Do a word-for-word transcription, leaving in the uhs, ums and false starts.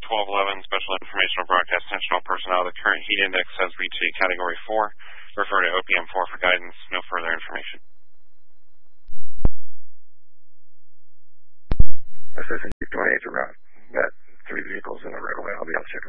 twelve eleven, Special Informational Broadcast. Attention all personnel. The current heat index has reached a Category four. Refer to O P M four for guidance. No further information. Assistant Chief twenty-eight to route. Got three vehicles in the right away. I'll be out to check